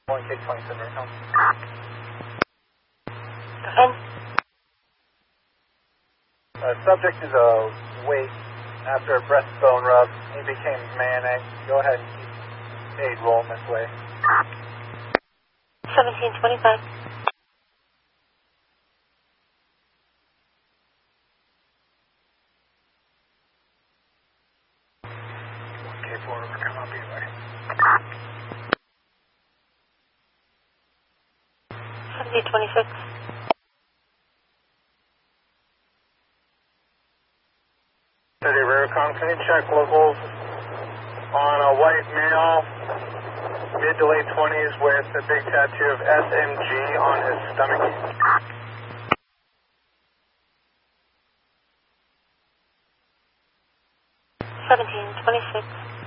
One K27 right now. Subject is awake after a breastbone rub. He became manic. Go ahead and keep aid rolling this way. 1725. K4, we're coming up either way. 1726. City Raricon, can you check locals on a white male, mid to late 20s with a big tattoo of SMG on his stomach? 1726.